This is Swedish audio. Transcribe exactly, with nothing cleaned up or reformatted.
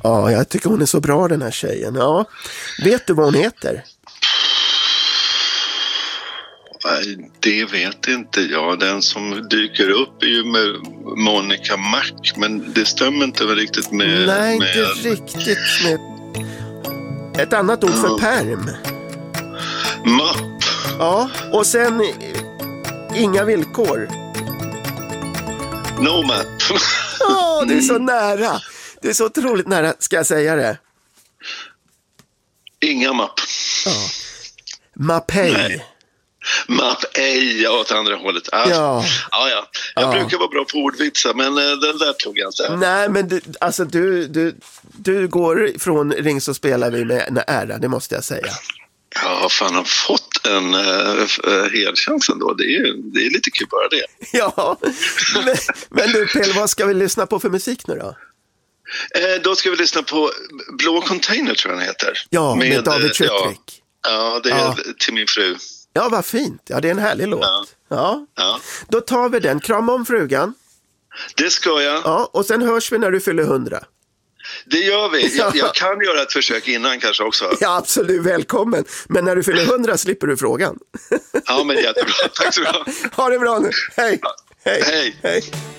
Ja, jag tycker hon är så bra, den här tjejen. Ja. Vet du vad hon heter? Nej, det vet inte jag. Den som dyker upp är ju med Monica Mac, men det stämmer inte riktigt med... Nej, med... inte riktigt med... Ett annat ord för Ja. perm. Mapp. Ja, och sen inga villkor. No map. Åh, oh, det är så nära. Det är så otroligt nära, ska jag säga det. Inga mapp. Ja. Mapei. Nej. Mapp ej åt andra hållet. Ah. Ja. Ja, ja. Jag Ja. brukar vara bra på ordvitsar, men uh, den där tog jag inte. Nej, men du, alltså du, du, du går från Ring så spelar vi med en ära, det måste jag säga. Ja, fan, har fått en uh, helchans ändå. Det är, det är lite kul bara det. Ja, men, men du Pelle, vad ska vi lyssna på för musik nu då? Eh, då ska vi lyssna på Blå Container, tror jag den heter. Ja, med, med David Schüttrik. Ja, ja, det är ja. till min fru. Ja, vad fint. Ja, det är en härlig låt. Ja. Ja. Ja. Då tar vi den. Krama om frugan. Det ska jag. Ja, och sen hörs vi när du fyller hundra. Det gör vi. Jag, jag kan göra ett försök innan kanske också. Ja, absolut. Välkommen. Men när du fyller hundra slipper du frågan. Ja, men jättebra. Tack så mycket. Ha det bra nu. Hej. Ja. Hej. Hej. Hej.